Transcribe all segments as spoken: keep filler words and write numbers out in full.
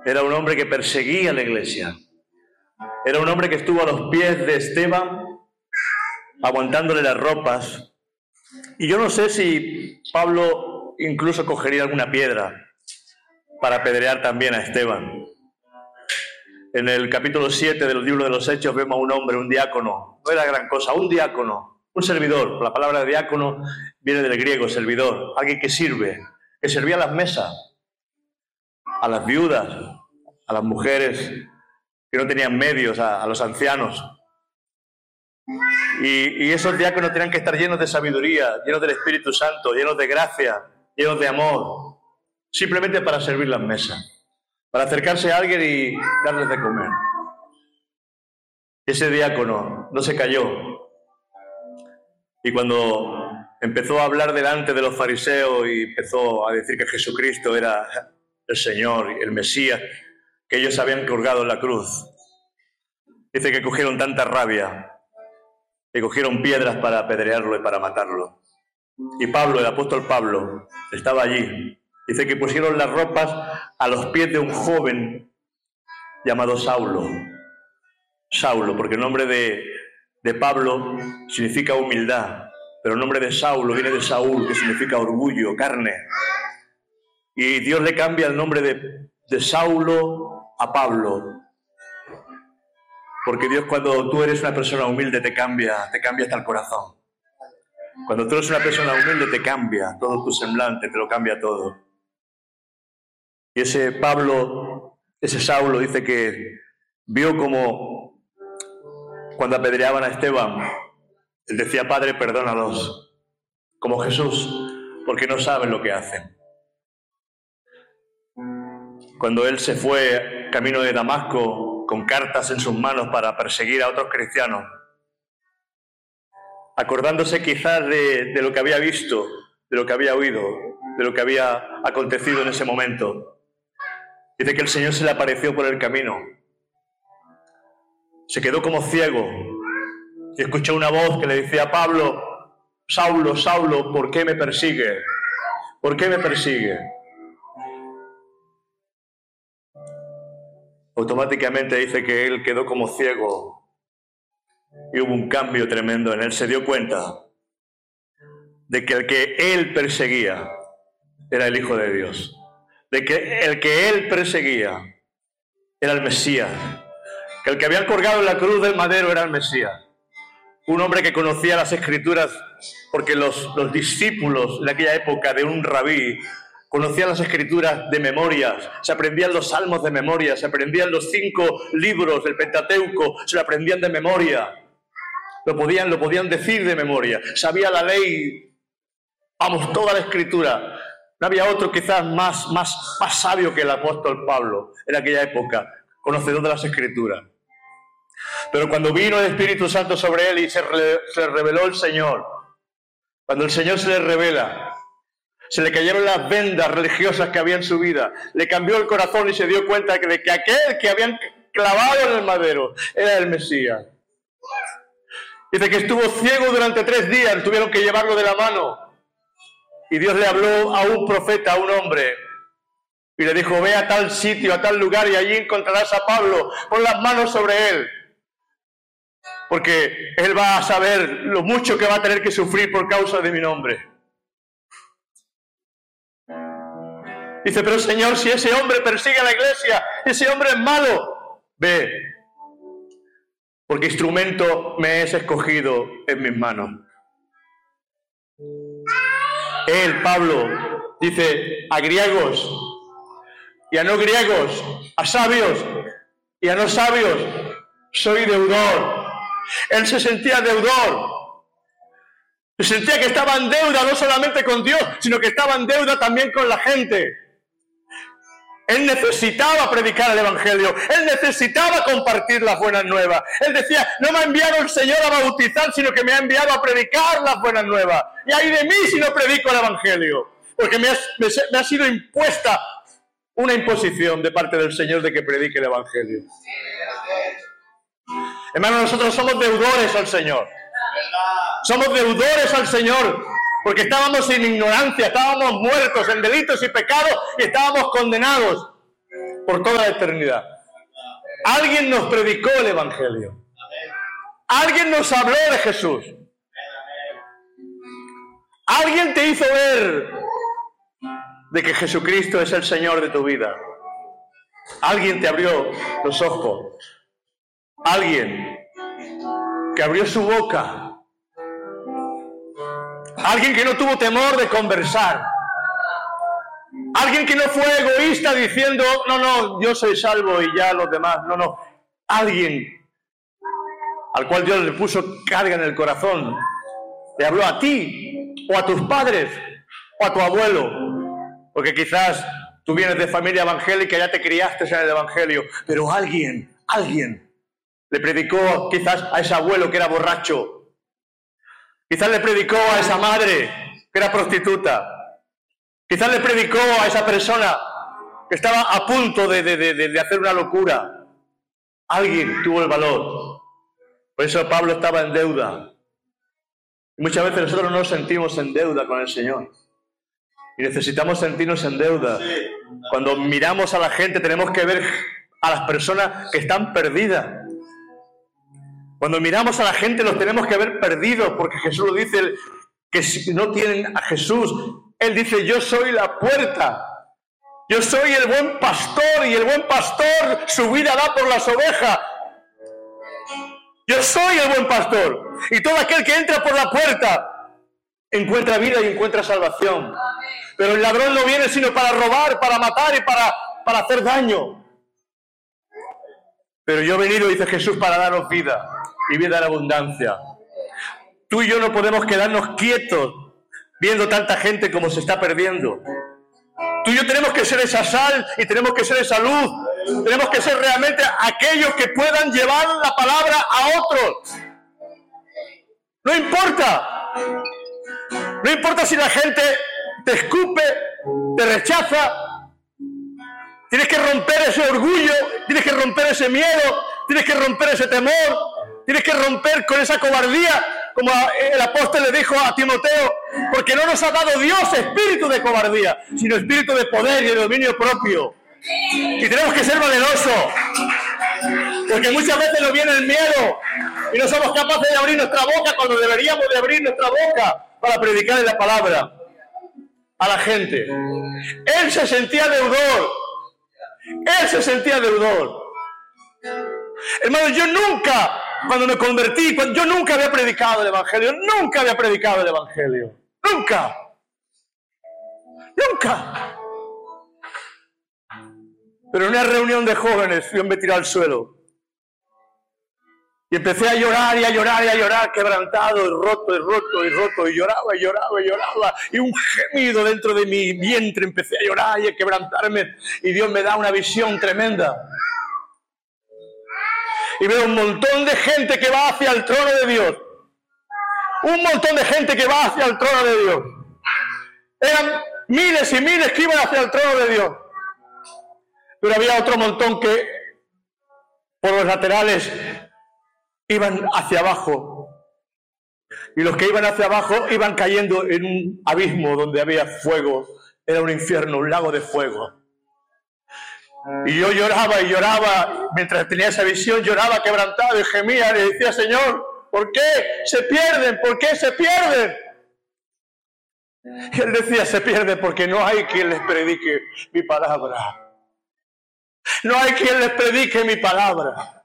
Era un hombre que perseguía a la iglesia. Era un hombre que estuvo a los pies de Esteban, aguantándole las ropas. Y yo no sé si Pablo incluso cogería alguna piedra para apedrear también a Esteban. En el capítulo siete del libro de los Hechos vemos a un hombre, un diácono. No era gran cosa, un diácono, un servidor. La palabra diácono viene del griego, servidor. Alguien que sirve, que servía a las mesas, a las viudas, a las mujeres que no tenían medios, a, a los ancianos. Y, y esos diáconos tenían que estar llenos de sabiduría, llenos del Espíritu Santo, llenos de gracia, llenos de amor, simplemente para servir las mesas, para acercarse a alguien y darles de comer. Ese diácono no se cayó. Y cuando empezó a hablar delante de los fariseos y empezó a decir que Jesucristo era el Señor, el Mesías, que ellos habían colgado en la cruz, dice que cogieron tanta rabia, que cogieron piedras para apedrearlo y para matarlo. Y Pablo, el apóstol Pablo, estaba allí. Dice que pusieron las ropas a los pies de un joven llamado Saulo. Saulo, porque el nombre de, de Pablo significa humildad, pero el nombre de Saulo viene de Saúl, que significa orgullo, carne. Y Dios le cambia el nombre de, de Saulo a Pablo. Porque Dios, cuando tú eres una persona humilde, te cambia, te cambia hasta el corazón. Cuando tú eres una persona humilde, te cambia todo tu semblante, te lo cambia todo. Y ese Pablo, ese Saulo, dice que vio como cuando apedreaban a Esteban, él decía: Padre, perdónalos, como Jesús, porque no saben lo que hacen. Cuando él se fue camino de Damasco con cartas en sus manos para perseguir a otros cristianos, acordándose quizás de, de lo que había visto, de lo que había oído, de lo que había acontecido en ese momento, dice que el Señor se le apareció por el camino. Se quedó como ciego y escuchó una voz que le decía: Pablo, Saulo, Saulo, ¿por qué me persigue? ¿Por qué me persigue? Automáticamente dice que él quedó como ciego y hubo un cambio tremendo en él. Se dio cuenta de que el que él perseguía era el Hijo de Dios, de que el que él perseguía era el Mesías, que el que habían colgado en la cruz del madero era el Mesías. Un hombre que conocía las Escrituras, porque los, los discípulos de aquella época de un rabí conocían las Escrituras de memoria, se aprendían los salmos de memoria, se aprendían los cinco libros del Pentateuco, se lo aprendían de memoria, lo podían, lo podían decir de memoria, sabía la ley, vamos, toda la Escritura. No había otro quizás más, más, más sabio que el apóstol Pablo en aquella época, conocedor de las Escrituras. Pero cuando vino el Espíritu Santo sobre él y se, re, se reveló el Señor, cuando el Señor se le revela, se le cayeron las vendas religiosas que había en su vida, le cambió el corazón y se dio cuenta de que aquel que habían clavado en el madero era el Mesías. Dice que estuvo ciego durante tres días, tuvieron que llevarlo de la mano. Y Dios le habló a un profeta, a un hombre, y le dijo: ve a tal sitio, a tal lugar, y allí encontrarás a Pablo, pon las manos sobre él, porque él va a saber lo mucho que va a tener que sufrir por causa de mi nombre. Dice: pero Señor, si ese hombre persigue a la iglesia, ese hombre es malo, ve, porque instrumento me es escogido en mis manos. Él, Pablo, dice a griegos y a no griegos, a sabios y a no sabios, soy deudor. Él se sentía deudor. Se sentía que estaba en deuda no solamente con Dios, sino que estaba en deuda también con la gente. Él necesitaba predicar el Evangelio. Él necesitaba compartir las buenas nuevas. Él decía: no me ha enviado el Señor a bautizar, sino que me ha enviado a predicar las buenas nuevas. Y ay de mí si no predico el Evangelio, porque me ha, me, me ha sido impuesta una imposición de parte del Señor de que predique el Evangelio. Hermanos, nosotros somos deudores al Señor. Somos deudores al Señor, porque estábamos en ignorancia, estábamos muertos en delitos y pecados y estábamos condenados. por toda la eternidad. Alguien nos predicó el Evangelio. Alguien nos habló de Jesús. Alguien te hizo ver de que Jesucristo es el Señor de tu vida. Alguien te abrió los ojos. Alguien que abrió su boca. Alguien que no tuvo temor de conversar. Alguien que no fue egoísta diciendo, no, no, yo soy salvo y ya los demás. No, no. Alguien al cual Dios le puso carga en el corazón. Le habló a ti, o a tus padres, o a tu abuelo. Porque quizás tú vienes de familia evangélica y ya te criaste en el Evangelio. Pero alguien, alguien le predicó quizás a ese abuelo que era borracho. Quizás le predicó a esa madre que era prostituta. Quizás le predicó a esa persona que estaba a punto de, de, de, de hacer una locura. Alguien tuvo el valor. Por eso Pablo estaba en deuda. Y muchas veces nosotros no nos sentimos en deuda con el Señor. Y necesitamos sentirnos en deuda. Cuando miramos a la gente tenemos que ver a las personas que están perdidas. Cuando miramos a la gente los tenemos que ver perdidos, porque Jesús lo dice, que si no tienen a Jesús, Él dice, yo soy la puerta. Yo soy el buen pastor y el buen pastor su vida da por las ovejas. Yo soy el buen pastor. Y todo aquel que entra por la puerta encuentra vida y encuentra salvación. Pero el ladrón no viene sino para robar, para matar y para, para hacer daño. Pero yo he venido, dice Jesús, para daros vida y vida en abundancia. Tú y yo no podemos quedarnos quietos viendo tanta gente como se está perdiendo. Tú y yo tenemos que ser esa sal y tenemos que ser esa luz. Tenemos que ser realmente aquellos que puedan llevar la palabra a otros. No importa. No importa si la gente te escupe, te rechaza. Tienes que romper ese orgullo, tienes que romper ese miedo, tienes que romper ese temor, tienes que romper con esa cobardía, como el apóstol le dijo a Timoteo, porque no nos ha dado Dios espíritu de cobardía, sino espíritu de poder y de dominio propio. Y tenemos que ser valerosos, porque muchas veces nos viene el miedo y no somos capaces de abrir nuestra boca cuando deberíamos de abrir nuestra boca para predicar la palabra a la gente. Él se sentía deudor. Él se sentía deudor. Hermano, yo nunca, cuando me convertí, yo nunca había predicado el Evangelio. Nunca había predicado el Evangelio. Nunca. Nunca. Pero en una reunión de jóvenes yo me tiré al suelo. Y empecé a llorar y a llorar y a llorar, quebrantado, y roto, y roto, y roto, y lloraba, y lloraba, y lloraba, y un gemido dentro de mi vientre, empecé a llorar y a quebrantarme, y Dios me da una visión tremenda. Y veo un montón de gente que va hacia el trono de Dios. Un montón de gente que va hacia el trono de Dios. Eran miles y miles que iban hacia el trono de Dios. Pero había otro montón que por los laterales iban hacia abajo. Y los que iban hacia abajo iban cayendo en un abismo donde había fuego. Era un infierno, un lago de fuego. Y yo lloraba y lloraba, mientras tenía esa visión, lloraba quebrantado y gemía. Le decía, Señor, ¿por qué se pierden? ¿Por qué se pierden? Y Él decía, se pierden porque no hay quien les predique mi palabra. No hay quien les predique mi palabra.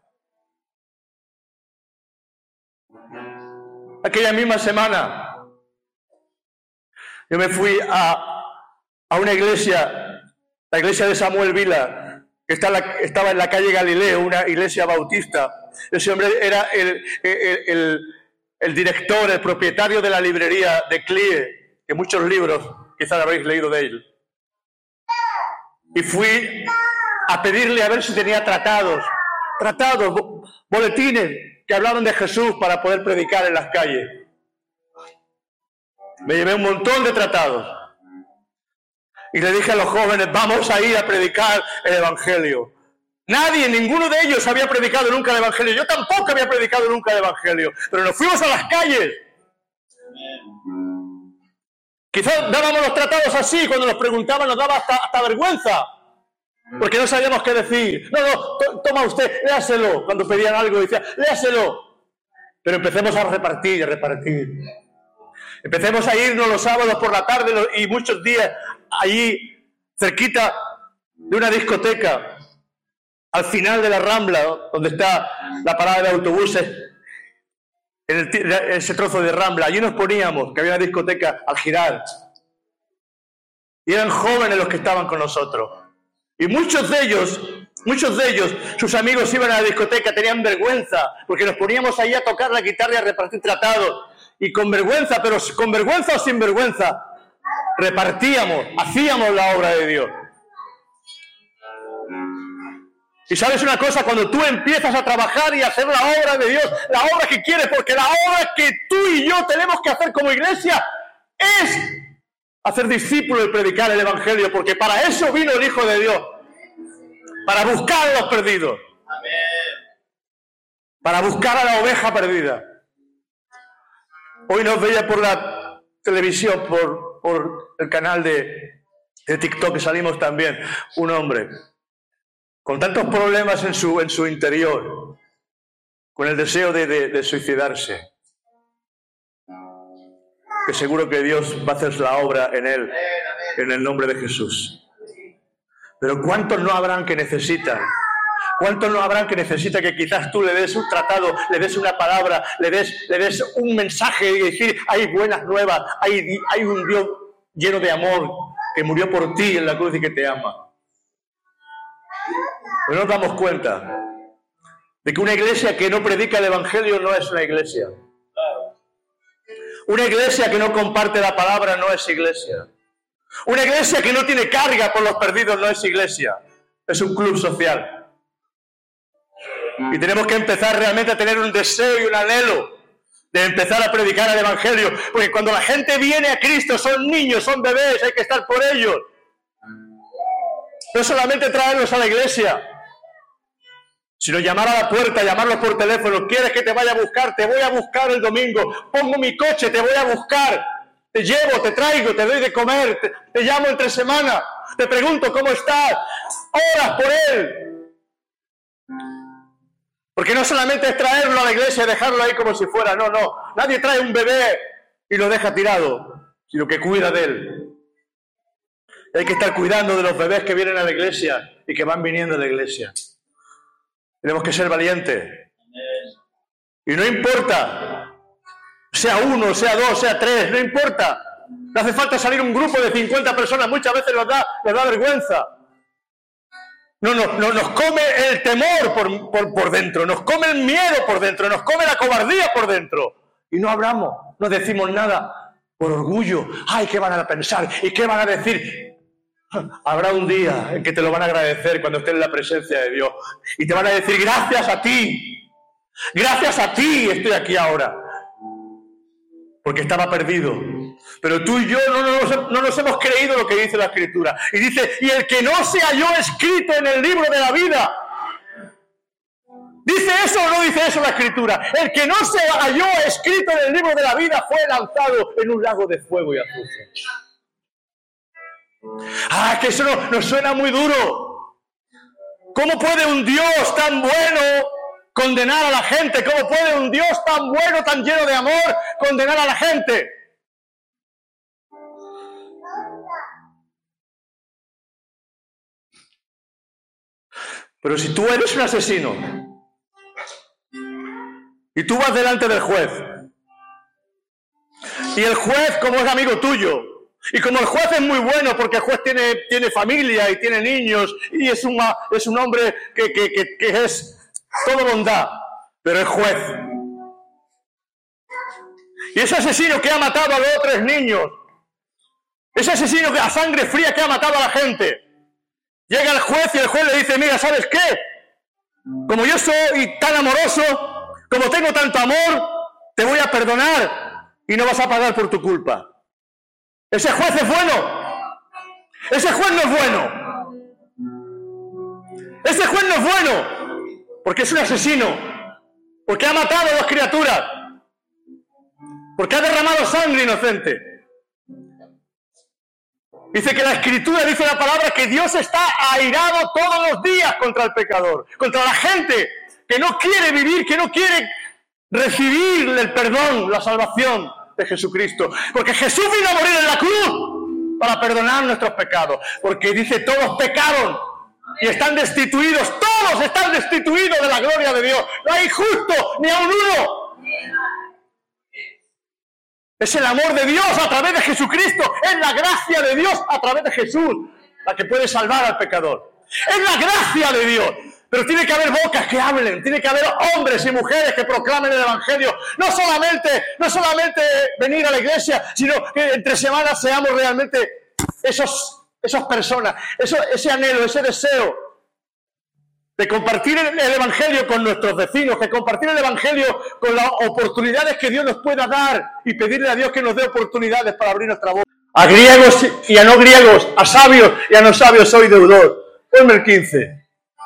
Aquella misma semana, yo me fui a, a una iglesia, la iglesia de Samuel Vila, que está en la, estaba en la calle Galileo, una iglesia bautista. Ese hombre era el, el, el, el director, el propietario de la librería de Clie, que muchos libros quizás habréis leído de él. Y fui a pedirle a ver si tenía tratados, tratados, boletines que hablaban de Jesús para poder predicar en las calles. Me llevé un montón de tratados. Y le dije a los jóvenes, vamos a ir a predicar el Evangelio. Nadie, ninguno de ellos había predicado nunca el Evangelio. Yo tampoco había predicado nunca el Evangelio. Pero nos fuimos a las calles. Quizás dábamos los tratados así, cuando nos preguntaban nos daba hasta, hasta vergüenza. porque no sabíamos qué decir. No, no, to toma usted, léaselo. Cuando pedían algo decía, léaselo. Pero empecemos a repartir, a repartir. Empecemos a irnos los sábados por la tarde y muchos días allí, cerquita de una discoteca, al final de la Rambla, donde está la parada de autobuses, en el, ese trozo de Rambla. Allí nos poníamos, que había una discoteca al girar. Y eran jóvenes los que estaban con nosotros. Y muchos de ellos, muchos de ellos, sus amigos iban a la discoteca, tenían vergüenza, porque nos poníamos ahí a tocar la guitarra y a repartir tratados. Y con vergüenza, pero con vergüenza o sin vergüenza, repartíamos, hacíamos la obra de Dios. Y sabes una cosa, cuando tú empiezas a trabajar y a hacer la obra de Dios, la obra que quieres, porque la obra que tú y yo tenemos que hacer como iglesia es hacer discípulos y predicar el Evangelio, porque para eso vino el Hijo de Dios, para buscar a los perdidos, para buscar a la oveja perdida. Hoy nos veía por la televisión, por, por el canal de, de TikTok, que salimos también, un hombre con tantos problemas en su, en su interior, con el deseo de, de, de suicidarse, que seguro que Dios va a hacer la obra en él, en el nombre de Jesús. Pero ¿cuántos no habrán que necesitan? ¿Cuántos no habrán que necesitan que quizás tú le des un tratado, le des una palabra, le des, le des un mensaje y decir, hay buenas nuevas, hay, hay un Dios lleno de amor que murió por ti en la cruz y que te ama? Pero nos damos cuenta de que una iglesia que no predica el Evangelio no es una iglesia. Una iglesia que no comparte la palabra no es iglesia. Una iglesia que no tiene carga por los perdidos no es iglesia. Es un club social. Y tenemos que empezar realmente a tener un deseo y un anhelo de empezar a predicar el Evangelio. Porque cuando la gente viene a Cristo, son niños, son bebés, hay que estar por ellos. No solamente traerlos a la iglesia, sino llamar a la puerta, llamarlos por teléfono. ¿Quieres que te vaya a buscar? Te voy a buscar el domingo. Pongo mi coche, te voy a buscar. Te llevo, te traigo, te doy de comer. Te, te llamo entre semana. Te pregunto cómo estás. Oras por él. Porque no solamente es traerlo a la iglesia y dejarlo ahí como si fuera. No, no. Nadie trae un bebé y lo deja tirado, sino que cuida de él. Hay que estar cuidando de los bebés que vienen a la iglesia y que van viniendo a la iglesia. Tenemos que ser valientes. Y no importa, sea uno, sea dos, sea tres, no importa. No hace falta salir un grupo de cincuenta personas, muchas veces nos da, nos da vergüenza. No, no, no, nos come el temor por, por, por dentro, nos come el miedo por dentro, nos come la cobardía por dentro. Y no hablamos, no decimos nada por orgullo. Ay, ¿qué van a pensar? ¿Y qué van a decir? Habrá un día en que te lo van a agradecer cuando estés en la presencia de Dios. Y te van a decir, gracias a ti, gracias a ti estoy aquí ahora. Porque estaba perdido. Pero tú y yo no nos, no nos hemos creído lo que dice la Escritura. Y dice, y el que no se halló escrito en el libro de la vida. ¿Dice eso o no dice eso la Escritura? El que no se halló escrito en el libro de la vida fue lanzado en un lago de fuego y azufre. Ah, que eso no, nos suena muy duro. ¿Cómo puede un Dios tan bueno condenar a la gente? ¿Cómo puede un Dios tan bueno, tan lleno de amor, condenar a la gente? Pero si tú eres un asesino y tú vas delante del juez y el juez, como es amigo tuyo, y como el juez es muy bueno porque el juez tiene, tiene familia y tiene niños y es, una, es un hombre que, que, que, que es todo bondad, pero es juez. Y ese asesino que ha matado a los otros niños, ese asesino que a sangre fría que ha matado a la gente, llega el juez y el juez le dice, mira, ¿sabes qué? Como yo soy tan amoroso, como tengo tanto amor, te voy a perdonar y no vas a pagar por tu culpa. Ese juez es bueno. Ese juez no es bueno. Ese juez no es bueno. Porque es un asesino. Porque ha matado a dos criaturas. Porque ha derramado sangre inocente. Dice que la Escritura, dice la palabra, que Dios está airado todos los días contra el pecador, contra la gente que no quiere vivir, que no quiere recibir el perdón, la salvación de Jesucristo. Porque Jesús vino a morir en la cruz para perdonar nuestros pecados. Porque dice, todos pecaron y están destituidos, todos están destituidos de la gloria de Dios. No hay justo ni aun uno. Es el amor de Dios a través de Jesucristo, es la gracia de Dios a través de Jesús la que puede salvar al pecador. Es la gracia de Dios. Pero tiene que haber bocas que hablen, tiene que haber hombres y mujeres que proclamen el Evangelio. No solamente, no solamente venir a la iglesia, sino que entre semanas seamos realmente esos, esas personas, eso, ese anhelo, ese deseo de compartir el, el Evangelio con nuestros vecinos, que compartir el Evangelio con las oportunidades que Dios nos pueda dar y pedirle a Dios que nos dé oportunidades para abrir nuestra boca. A griegos y a no griegos, a sabios y a no sabios soy deudor. Ponme el quince.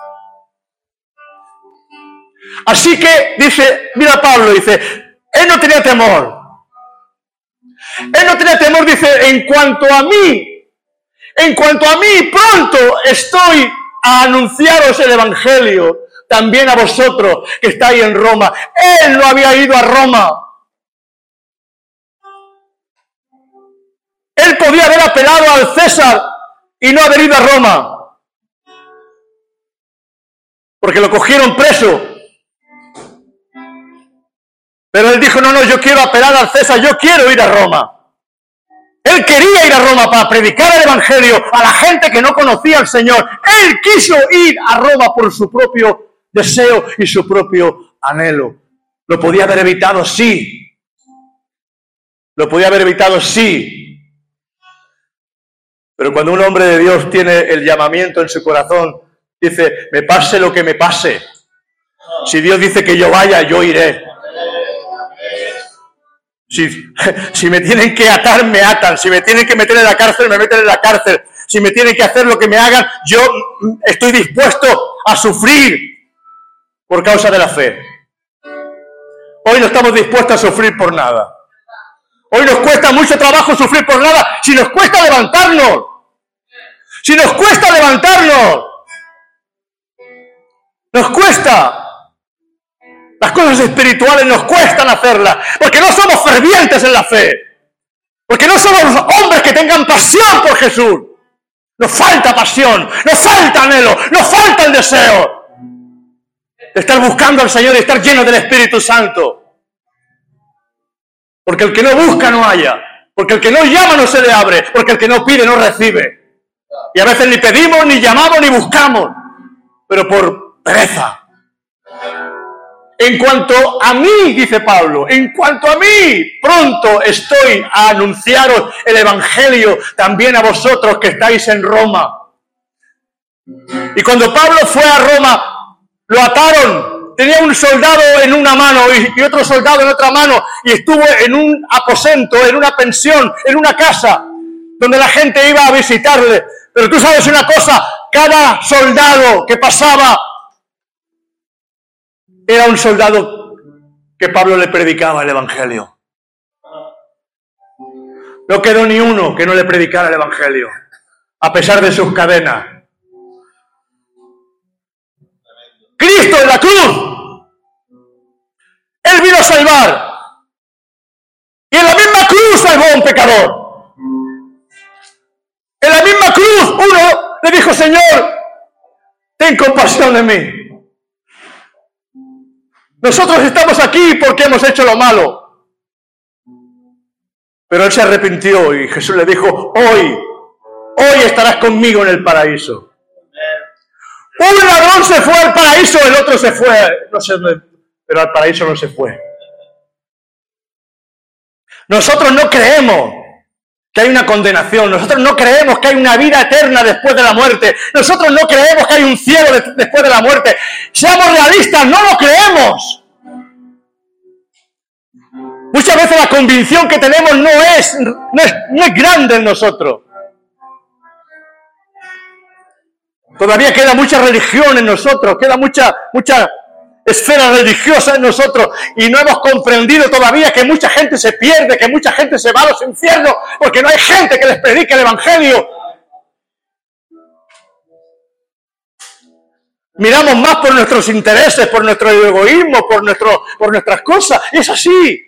Así que, dice, mira Pablo, dice, él no tenía temor. Él no tenía temor, dice, en cuanto a mí, en cuanto a mí, pronto estoy a anunciaros el Evangelio, también a vosotros que estáis en Roma. Él no había ido a Roma. Él podía haber apelado al César y no haber ido a Roma, porque lo cogieron preso. Pero él dijo, no, no, yo quiero apelar al César, yo quiero ir a Roma. Él quería ir a Roma para predicar el Evangelio a la gente que no conocía al Señor. Él quiso ir a Roma por su propio deseo y su propio anhelo. ¿Lo podía haber evitado? Sí. ¿Lo podía haber evitado? Sí. Pero cuando un hombre de Dios tiene el llamamiento en su corazón, dice, me pase lo que me pase. Si Dios dice que yo vaya, yo iré. Si, si me tienen que atar, me atan. Si me tienen que meter en la cárcel, me meten en la cárcel. Si me tienen que hacer lo que me hagan, yo estoy dispuesto a sufrir por causa de la fe. Hoy no estamos dispuestos a sufrir por nada. Hoy nos cuesta mucho trabajo sufrir por nada. Si nos cuesta levantarnos. Si nos cuesta levantarnos. Nos cuesta. Las cosas espirituales nos cuestan hacerlas, porque no somos fervientes en la fe, porque no somos hombres que tengan pasión por Jesús. Nos falta pasión, nos falta anhelo, nos falta el deseo de estar buscando al Señor y estar lleno del Espíritu Santo. Porque el que no busca no halla, porque el que no llama no se le abre, porque el que no pide no recibe. Y a veces ni pedimos, ni llamamos, ni buscamos, pero por pereza. En cuanto a mí, dice Pablo, en cuanto a mí, pronto estoy a anunciaros el Evangelio también a vosotros que estáis en Roma. Y cuando Pablo fue a Roma, lo ataron. Tenía un soldado en una mano y otro soldado en otra mano y estuvo en un aposento, en una pensión, en una casa, donde la gente iba a visitarle. Pero tú sabes una cosa, cada soldado que pasaba era un soldado que Pablo le predicaba el Evangelio. No quedó ni uno que no le predicara el Evangelio, a pesar de sus cadenas. Cristo en la cruz, Él vino a salvar. Y en la misma cruz salvó a un pecador. En la misma cruz uno le dijo, Señor, ten compasión de mí. Nosotros estamos aquí porque hemos hecho lo malo. Pero él se arrepintió y Jesús le dijo, hoy, hoy estarás conmigo en el paraíso. Un ladrón se fue al paraíso, el otro se fue, no sé, pero al paraíso no se fue. Nosotros no creemos que hay una condenación, nosotros no creemos que hay una vida eterna después de la muerte, nosotros no creemos que hay un cielo de, después de la muerte. Seamos realistas, no lo creemos. Muchas veces la convicción que tenemos no es, no es, no es grande en nosotros. Todavía queda mucha religión en nosotros, queda mucha, mucha esfera religiosa en nosotros y no hemos comprendido todavía que mucha gente se pierde, que mucha gente se va a los infiernos porque no hay gente que les predique el Evangelio Miramos más por nuestros intereses, por nuestro egoísmo, por, nuestro, por nuestras cosas. Es así.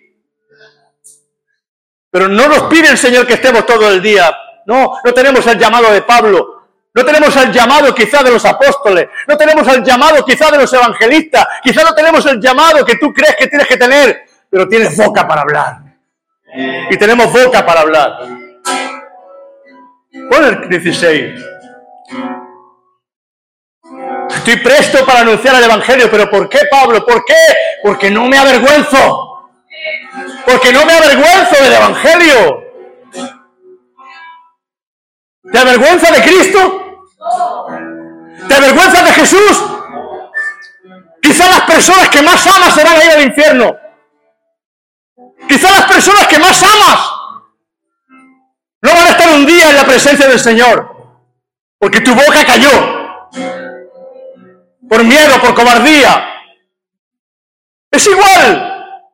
Pero no nos pide el Señor que estemos todo el día. No, no tenemos el llamado de Pablo. No tenemos el llamado quizá de los apóstoles. No tenemos el llamado quizá de los evangelistas. Quizá no tenemos el llamado que tú crees que tienes que tener. Pero tienes boca para hablar. Y tenemos boca para hablar. Pon el dieciséis. Estoy presto para anunciar el evangelio. ¿Pero por qué, Pablo? ¿Por qué? Porque no me avergüenzo. Porque no me avergüenzo del evangelio. ¿Te avergüenza de Cristo? ¿Te avergüenza de Jesús? Quizá las personas que más amas se van a ir al infierno. Quizá las personas que más amas no van a estar un día en la presencia del Señor. Porque tu boca cayó. Por miedo, por cobardía. Es igual.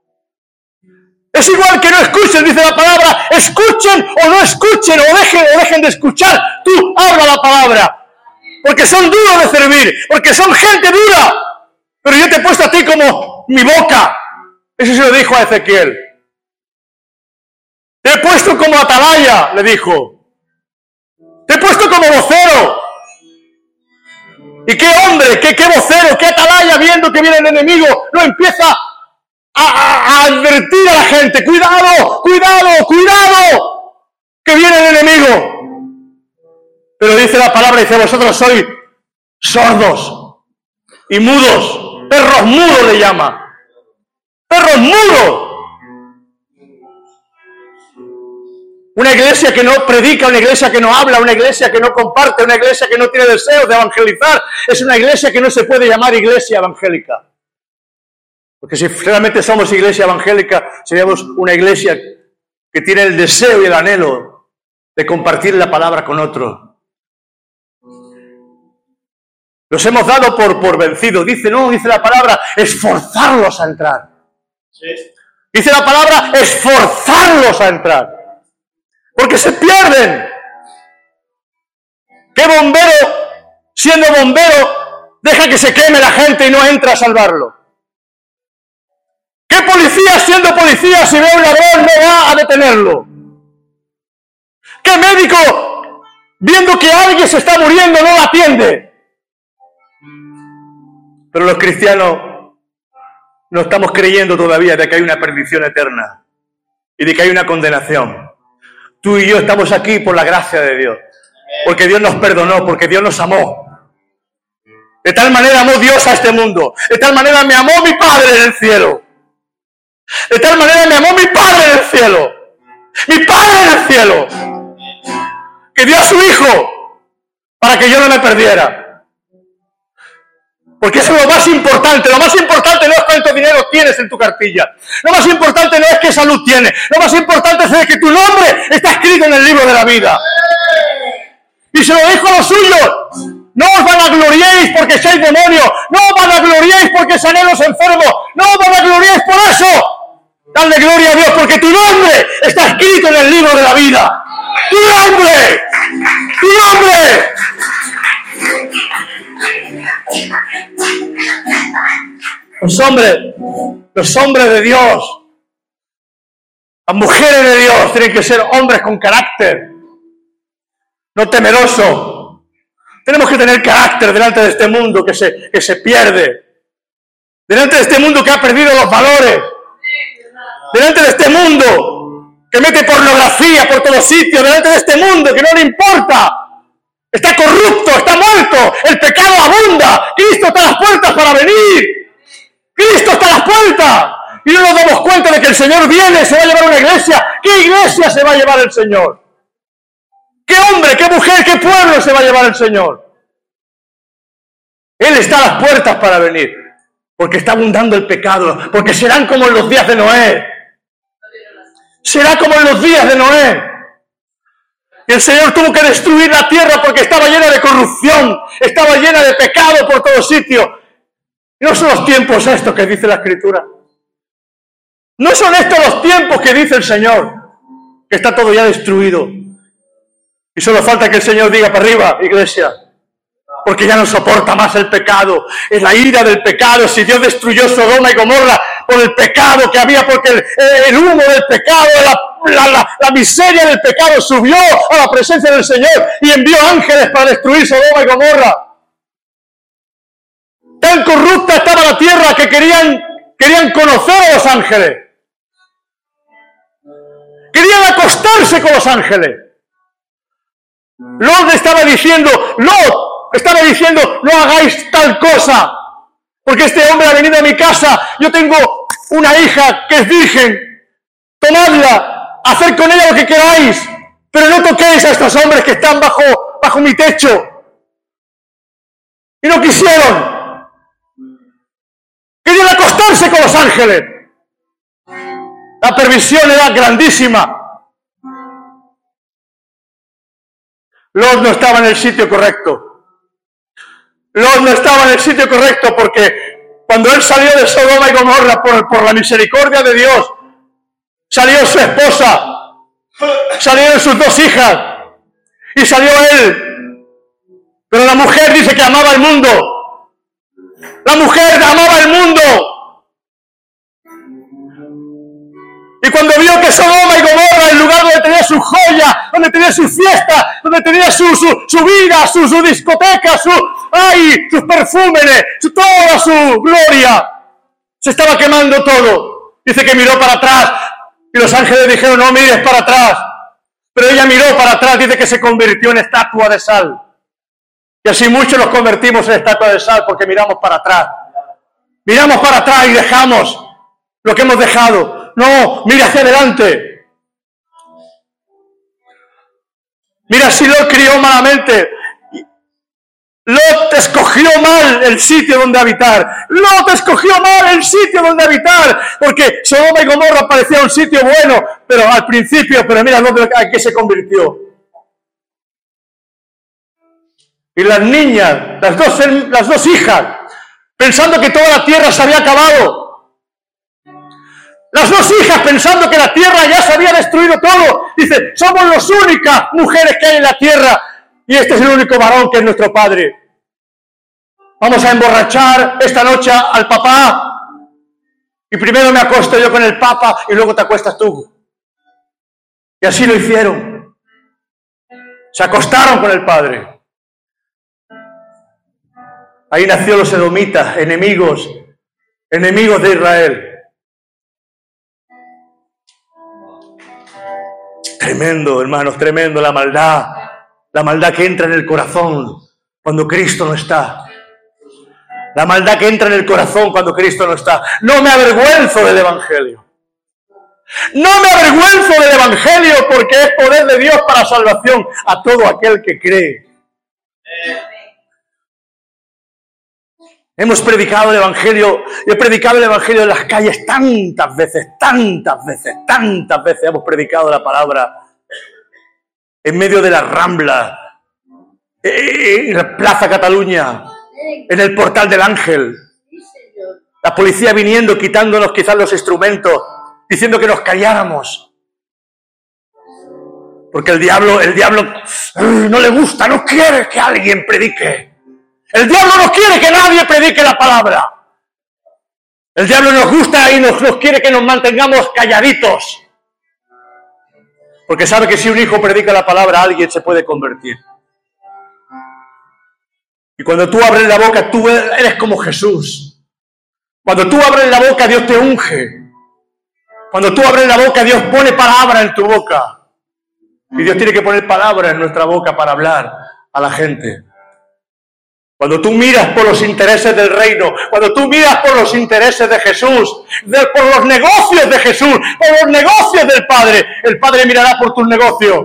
Es igual que no escuchen, dice la palabra, escuchen o no escuchen, o dejen, o dejen de escuchar. Tú habla la palabra. Porque son duros de servir, porque son gente dura. Pero yo te he puesto a ti como mi boca. Eso se lo dijo a Ezequiel. Te he puesto como atalaya, le dijo. Te he puesto como vocero. ¿Y qué hombre, qué, qué vocero, qué atalaya, viendo que viene el enemigo, no empieza A, a, a advertir a la gente, cuidado, cuidado, cuidado, que viene el enemigo? Pero dice la palabra, dice, vosotros sois sordos y mudos, perros mudos le llama, perros mudos. Una iglesia que no predica, una iglesia que no habla, una iglesia que no comparte, una iglesia que no tiene deseos de evangelizar, es una iglesia que no se puede llamar iglesia evangélica. Porque si realmente somos iglesia evangélica, seríamos una iglesia que tiene el deseo y el anhelo de compartir la palabra con otros. Los hemos dado por, por vencidos. Dice, no, dice la palabra, esforzarlos a entrar. Sí. Dice la palabra, esforzarlos a entrar. Porque se pierden. ¿Qué bombero, siendo bombero, deja que se queme la gente y no entra a salvarlo? ¿Qué policía, siendo policía, si ve a un ladrón no va a detenerlo? ¿Qué médico, viendo que alguien se está muriendo, no lo atiende? Pero los cristianos no estamos creyendo todavía de que hay una perdición eterna y de que hay una condenación. Tú y yo estamos aquí por la gracia de Dios, porque Dios nos perdonó, porque Dios nos amó. De tal manera amó Dios a este mundo, de tal manera me amó mi Padre en el cielo. De tal manera me amó mi Padre en el cielo, mi Padre en el cielo, que dio a su Hijo para que yo no me perdiera. Porque eso es lo más importante. Lo más importante no es cuánto dinero tienes en tu cartilla. Lo más importante no es qué salud tienes. Lo más importante es que tu nombre está escrito en el libro de la vida. Y se lo dijo a los suyos. No os vanagloriéis porque sois demonios. No os vanagloriéis porque sanéis los enfermos. No os vanagloriéis por eso. Dale gloria a Dios porque tu nombre está escrito en el libro de la vida. ¡Tu nombre! ¡Tu nombre! Los hombres, los hombres de Dios, las mujeres de Dios tienen que ser hombres con carácter, no temerosos. Tenemos que tener carácter delante de este mundo que se, que se pierde, delante de este mundo que ha perdido los valores, delante de este mundo que mete pornografía por todos sitios, delante de este mundo que no le importa. Está corrupto, está muerto, el pecado abunda, Cristo está a las puertas para venir, Cristo está a las puertas, y no nos damos cuenta de que el Señor viene, se va a llevar una iglesia. ¿Qué iglesia se va a llevar el Señor? ¿Qué hombre, qué mujer, qué pueblo se va a llevar el Señor? Él está a las puertas para venir, porque está abundando el pecado, porque serán como en los días de Noé, será como en los días de Noé. Y el Señor tuvo que destruir la tierra porque estaba llena de corrupción, estaba llena de pecado por todos sitios. No son los tiempos estos que dice la Escritura. No son estos los tiempos que dice el Señor, que está todo ya destruido. Y solo falta que el Señor diga para arriba, iglesia, porque ya no soporta más el pecado. Es la ira del pecado. Si Dios destruyó Sodoma y Gomorra por el pecado que había, porque el, el humo del pecado, la, la, la, la miseria del pecado subió a la presencia del Señor y envió ángeles para destruir Sodoma y Gomorra. Tan corrupta estaba la tierra que querían, querían conocer a los ángeles. Querían acostarse con los ángeles. Lot estaba diciendo, Lot, estaba diciendo, no hagáis tal cosa, porque este hombre ha venido a mi casa, yo tengo una hija que es virgen, tomadla, haced con ella lo que queráis, pero no toquéis a estos hombres que están bajo, bajo mi techo. Y no quisieron. Querían acostarse con los ángeles. La perversión era grandísima. Lot no estaba en el sitio correcto. Lot no estaba en el sitio correcto porque cuando él salió de Sodoma y Gomorra por, por la misericordia de Dios, salió su esposa, salieron sus dos hijas y salió él. Pero la mujer dice que amaba el mundo. La mujer amaba el mundo. Y cuando vio que Sodoma y Gomorra, el lugar donde tenía su joya, donde tenía su fiesta, donde tenía su, su, su vida, su, su discoteca, su, ay, sus perfúmenes, su, toda su gloria, se estaba quemando todo. Dice que miró para atrás y los ángeles dijeron, no mires para atrás. Pero ella miró para atrás, dice que se convirtió en estatua de sal. Y así muchos nos convertimos en estatua de sal porque miramos para atrás. Miramos para atrás y dejamos lo que hemos dejado. No, mira hacia adelante. Mira si Lot crió malamente. Lot escogió mal el sitio donde habitar. Lot escogió mal el sitio donde habitar. Porque Sodoma y Gomorra parecía un sitio bueno, pero al principio, pero mira Lot a qué se convirtió. Y las niñas, las dos, las dos hijas, pensando que toda la tierra se había acabado. Las dos hijas pensando que la tierra ya se había destruido todo. Dice, somos las únicas mujeres que hay en la tierra y este es el único varón que es nuestro padre. Vamos a emborrachar esta noche al papá y primero me acuesto yo con el papa y luego te acuestas tú. Y así lo hicieron. Se acostaron con el padre. Ahí nació los edomitas, enemigos, enemigos de Israel. Tremendo, hermanos, tremendo la maldad, la maldad que entra en el corazón cuando Cristo no está. La maldad que entra en el corazón cuando Cristo no está. No me avergüenzo del Evangelio. No me avergüenzo del Evangelio porque es poder de Dios para salvación a todo aquel que cree. Hemos predicado el Evangelio, he predicado el Evangelio en las calles tantas veces, tantas veces, tantas veces hemos predicado la palabra en medio de la Rambla, en la Plaza Cataluña, en el Portal del Ángel. La policía viniendo, quitándonos quizás los instrumentos, diciendo que nos calláramos. Porque el diablo, el diablo no le gusta, no quiere que alguien predique. El diablo no quiere que nadie predique la palabra. El diablo nos gusta y nos, nos quiere que nos mantengamos calladitos. Porque sabe que si un hijo predica la palabra, alguien se puede convertir. Y cuando tú abres la boca, tú eres como Jesús. Cuando tú abres la boca, Dios te unge. Cuando tú abres la boca, Dios pone palabra en tu boca. Y Dios tiene que poner palabra en nuestra boca para hablar a la gente. Cuando tú miras por los intereses del reino, cuando tú miras por los intereses de Jesús, de, por los negocios de Jesús, por los negocios del Padre, el Padre mirará por tus negocios.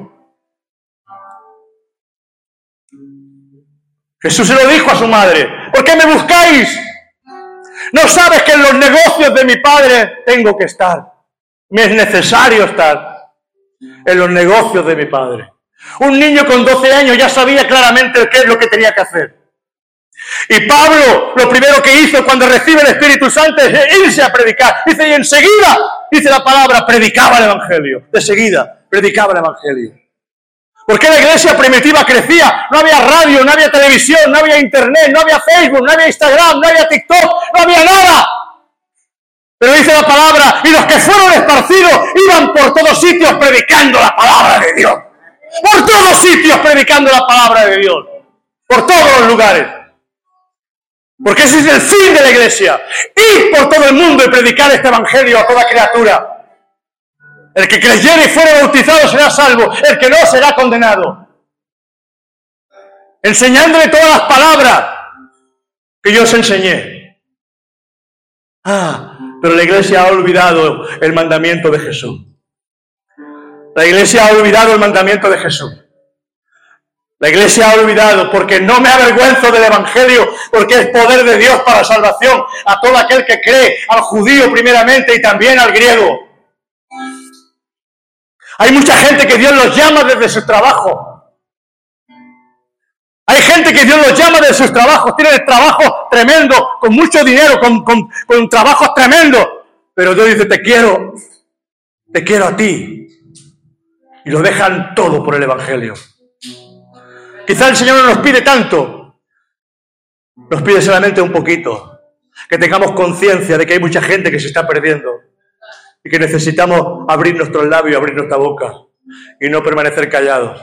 Jesús se lo dijo a su madre, ¿por qué me buscáis? ¿No sabes que en los negocios de mi Padre tengo que estar? Me es necesario estar en los negocios de mi Padre. Un niño con doce años ya sabía claramente qué es lo que tenía que hacer. Y Pablo, lo primero que hizo cuando recibe el Espíritu Santo es irse a predicar. Dice, y enseguida, dice la palabra, predicaba el Evangelio. De seguida, predicaba el Evangelio. ¿Por qué la iglesia primitiva crecía? No había radio, no había televisión, no había internet, no había Facebook, no había Instagram, no había TikTok, no había nada. Pero dice la palabra, y los que fueron esparcidos iban por todos sitios predicando la palabra de Dios. Por todos sitios predicando la palabra de Dios. Por todos los lugares. Porque ese es el fin de la iglesia. Ir por todo el mundo y predicar este evangelio a toda criatura. El que creyere y fuere bautizado será salvo. El que no será condenado. Enseñándole todas las palabras que yo os enseñé. Ah, pero la iglesia ha olvidado el mandamiento de Jesús. La iglesia ha olvidado el mandamiento de Jesús. La iglesia ha olvidado, porque no me avergüenzo del evangelio, porque es poder de Dios para salvación a todo aquel que cree, al judío primeramente y también al griego. Hay mucha gente que Dios los llama desde su trabajo. Hay gente que Dios los llama desde sus trabajos, tienen trabajo tremendo, con mucho dinero, con, con, con trabajos tremendos. Pero Dios dice, te quiero, te quiero a ti. Y lo dejan todo por el evangelio. Quizá el Señor no nos pide tanto, nos pide solamente un poquito, que tengamos conciencia de que hay mucha gente que se está perdiendo y que necesitamos abrir nuestros labios, abrir nuestra boca y no permanecer callados.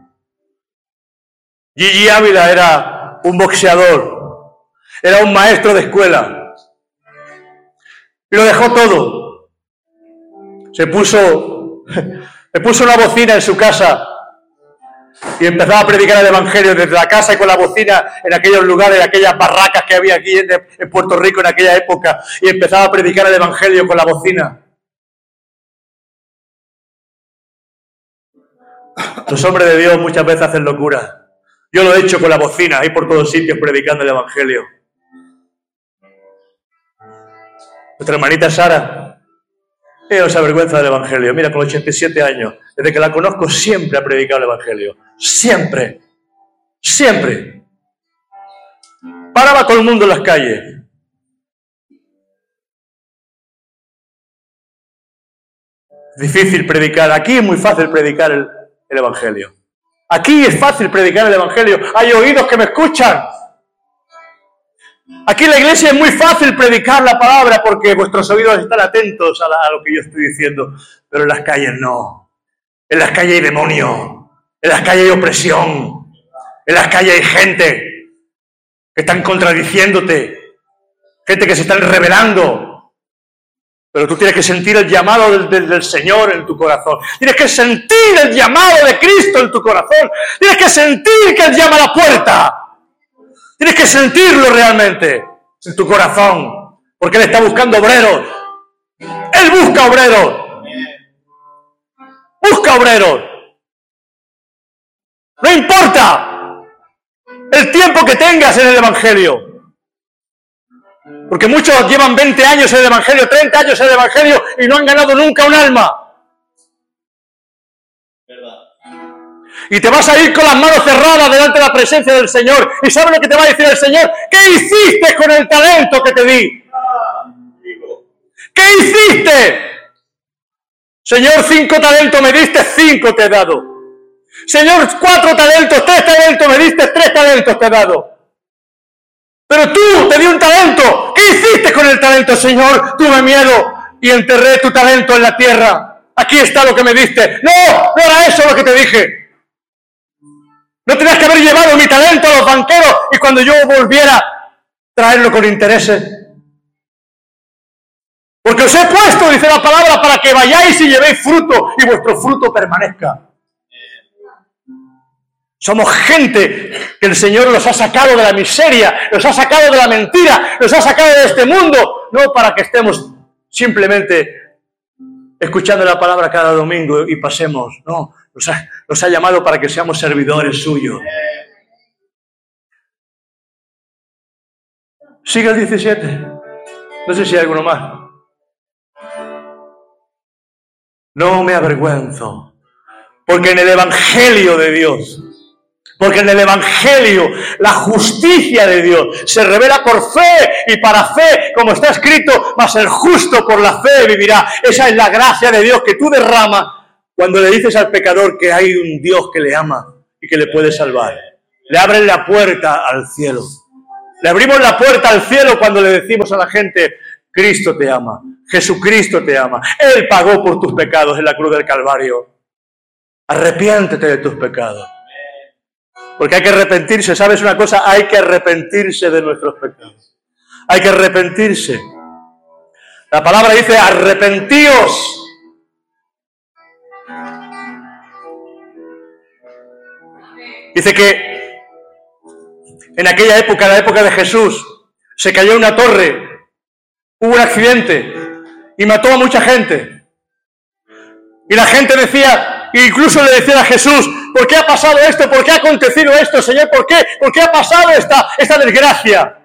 Gigi Ávila era un boxeador, era un maestro de escuela y lo dejó todo. Se puso, se puso una bocina en su casa y empezaba a predicar el evangelio desde la casa y con la bocina en aquellos lugares, en aquellas barracas que había aquí en, en Puerto Rico en aquella época, y empezaba a predicar el evangelio con la bocina. Los hombres de Dios muchas veces hacen locura. Yo lo he hecho con la bocina, ahí por todos sitios predicando el evangelio. Nuestra hermanita Sara, ella no se avergüenza del evangelio. Mira, con ochenta y siete años, desde que la conozco, siempre ha predicado el evangelio. Siempre. Siempre. Paraba a todo el mundo en las calles. Difícil predicar. Aquí es muy fácil predicar el, el evangelio. Aquí es fácil predicar el evangelio. Hay oídos que me escuchan. Aquí en la iglesia es muy fácil predicar la palabra porque vuestros oídos están atentos a, la, a lo que yo estoy diciendo. Pero en las calles no. En las calles hay demonios. En las calles hay opresión. En las calles hay gente que están contradiciéndote. Gente que se están rebelando. Pero tú tienes que sentir el llamado del, del, del Señor en tu corazón. Tienes que sentir el llamado de Cristo en tu corazón. Tienes que sentir que Él llama a la puerta. Tienes que sentirlo realmente en tu corazón. Porque Él está buscando obreros. Él busca obreros. Busca obreros. No importa el tiempo que tengas en el evangelio. Porque muchos llevan veinte años en el evangelio, treinta años en el evangelio y no han ganado nunca un alma. ¿Verdad? Y te vas a ir con las manos cerradas delante de la presencia del Señor. ¿Y sabes lo que te va a decir el Señor? ¿Qué hiciste con el talento que te di? ¿Qué hiciste? Señor, cinco talentos me diste, cinco te he dado. Señor, cuatro talentos, tres talentos me diste, tres talentos te he dado. Pero tú te di un talento. ¿Qué hiciste con el talento, Señor? Tuve miedo y enterré tu talento en la tierra. Aquí está lo que me diste. No, no era eso lo que te dije. No tenías que haber llevado mi talento a los banqueros y cuando yo volviera, traerlo con intereses. Porque os he puesto, dice la palabra, para que vayáis y llevéis fruto y vuestro fruto permanezca. Somos gente que el Señor los ha sacado de la miseria, los ha sacado de la mentira, los ha sacado de este mundo, no para que estemos simplemente escuchando la palabra cada domingo y pasemos, no, nos ha, nos ha llamado para que seamos servidores suyos. Sigue el diecisiete, no sé si hay alguno más. No me avergüenzo, porque en el Evangelio de Dios, porque en el Evangelio la justicia de Dios se revela por fe y para fe, como está escrito, mas el justo por la fe vivirá. Esa es la gracia de Dios que tú derramas cuando le dices al pecador que hay un Dios que le ama. y que le puede salvar. Le abren la puerta al cielo. Le abrimos la puerta al cielo cuando le decimos a la gente, Cristo te ama, Jesucristo te ama. Él pagó por tus pecados en la cruz del Calvario. Arrepiéntete de tus pecados. Porque hay que arrepentirse. ¿Sabes una cosa? Hay que arrepentirse de nuestros pecados. Hay que arrepentirse. La palabra dice, arrepentíos. Dice que en aquella época, en la época de Jesús, se cayó una torre, hubo un accidente y mató a mucha gente. Y la gente decía, incluso le decía a Jesús, ¿por qué ha pasado esto? ¿Por qué ha acontecido esto, Señor? ¿Por qué? ¿Por qué ha pasado esta, esta desgracia?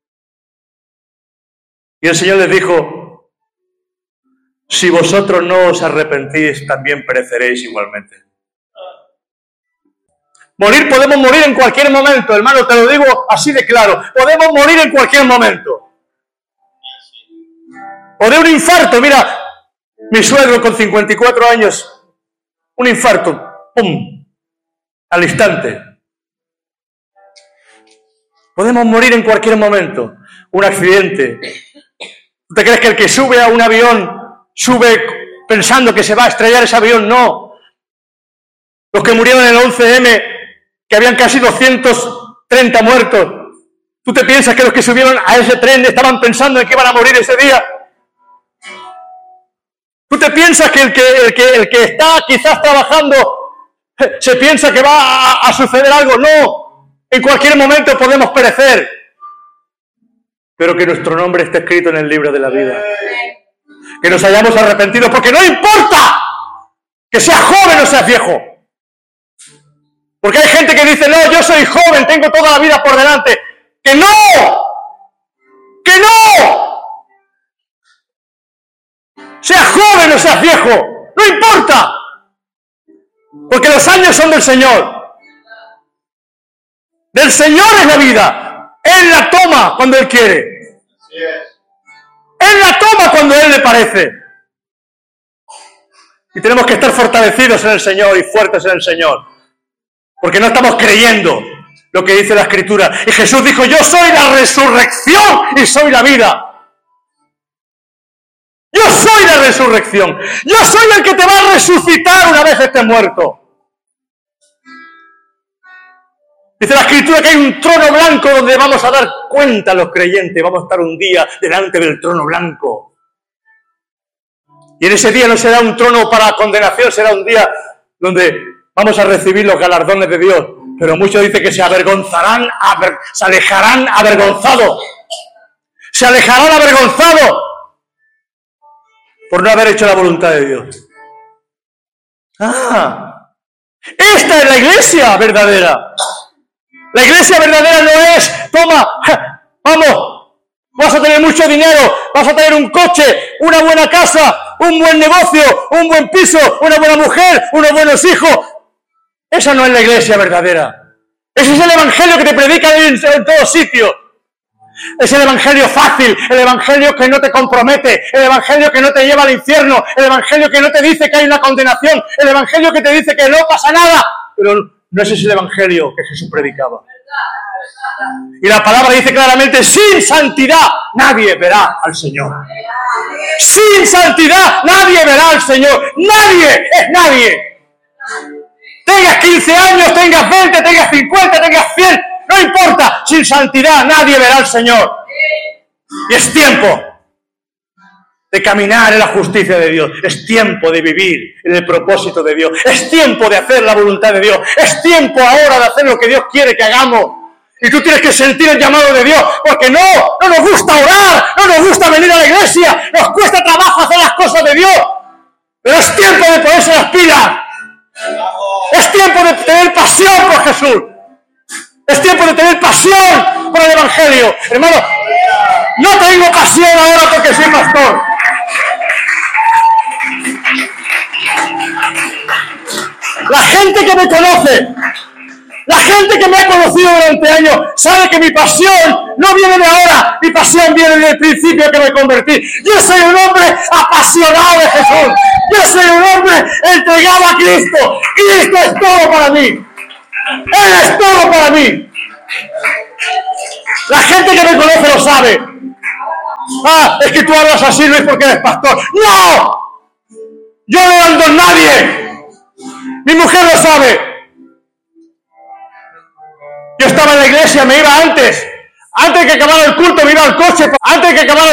Y el Señor les dijo, si vosotros no os arrepentís, también pereceréis igualmente. Morir podemos morir en cualquier momento, hermano, te lo digo así de claro. Podemos morir en cualquier momento. O de un infarto, mira, mi suegro con cincuenta y cuatro años, un infarto, ¡pum!, al instante. Podemos morir en cualquier momento. Un accidente. ¿Tú te crees que el que sube a un avión sube pensando que se va a estrellar ese avión? No. Los que murieron en el once eme, que habían casi doscientos treinta muertos, ¿tú te piensas que los que subieron a ese tren estaban pensando en que iban a morir ese día? ¿Tú te piensas que el que, el que, el que está quizás trabajando se piensa que va a, a suceder algo? No. En cualquier momento podemos perecer. Pero que nuestro nombre esté escrito en el libro de la vida. Que nos hayamos arrepentido, porque no importa que seas joven o seas viejo. Porque hay gente que dice, no, yo soy joven, tengo toda la vida por delante. ¡Que no! ¡Que no! Seas joven o seas viejo, no importa. Porque los años son del Señor. Del Señor es la vida. Él la toma cuando Él quiere. Él la toma cuando Él le parece. Y tenemos que estar fortalecidos en el Señor y fuertes en el Señor. Porque no estamos creyendo lo que dice la Escritura. Y Jesús dijo, yo soy la resurrección y soy la vida. Yo soy la resurrección. Yo soy el que te va a resucitar una vez estés muerto. Dice la Escritura que hay un trono blanco donde vamos a dar cuenta a los creyentes. Vamos a estar un día delante del trono blanco. Y en ese día no será un trono para condenación, será un día donde vamos a recibir los galardones de Dios. Pero muchos dicen que se avergonzarán, aver, se alejarán avergonzados. Se alejarán avergonzados por no haber hecho la voluntad de Dios. Ah, esta es la iglesia verdadera. La iglesia verdadera no es, toma, vamos, vas a tener mucho dinero, vas a tener un coche, una buena casa, un buen negocio, un buen piso, una buena mujer, unos buenos hijos. Esa no es la iglesia verdadera. Ese es el evangelio que te predican en, en todos sitios. Es el evangelio fácil, el evangelio que no te compromete, el evangelio que no te lleva al infierno, el evangelio que no te dice que hay una condenación, el evangelio que te dice que no pasa nada. Pero no ese es el evangelio que Jesús predicaba. Y la palabra dice claramente, sin santidad nadie verá al Señor. Sin santidad nadie verá al Señor. Nadie, es nadie. Tengas quince años, tengas veinte, tengas cincuenta, tengas cien, no importa. Sin santidad nadie verá al Señor. Y es tiempo de caminar en la justicia de Dios. Es tiempo de vivir en el propósito de Dios. Es tiempo de hacer la voluntad de Dios. Es tiempo ahora de hacer lo que Dios quiere que hagamos. Y tú tienes que sentir el llamado de Dios, porque no, no nos gusta orar, no nos gusta venir a la iglesia, nos cuesta trabajo hacer las cosas de Dios. Pero es tiempo de ponerse las pilas. Es tiempo de tener pasión por Jesús. Es tiempo de tener pasión por el Evangelio. Hermano, no tengo pasión ahora porque soy pastor. La gente que me conoce, la gente que me ha conocido durante años, sabe que mi pasión no viene de ahora, mi pasión viene desde el principio que me convertí. Yo soy un hombre apasionado de Jesús. Yo soy un hombre entregado a Cristo. Cristo es todo para mí. Él es todo para mí. La gente que me conoce lo sabe. Ah, es que tú hablas así, Luis, porque eres pastor. ¡No! Yo no ando en nadie. Mi mujer lo sabe. Yo estaba en la iglesia, me iba antes. Antes de que acabara el culto, me iba al coche. Antes de que acabara